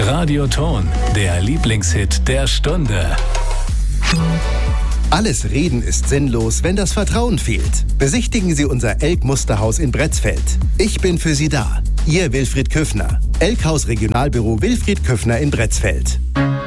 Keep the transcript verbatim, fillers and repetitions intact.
Radioton, der Lieblingshit der Stunde. Alles Reden ist sinnlos, wenn das Vertrauen fehlt. Besichtigen Sie unser Elk-Musterhaus in Bretzfeld. Ich bin für Sie da. Ihr Wilfried Küffner. Elkhaus Regionalbüro Wilfried Küffner in Bretzfeld.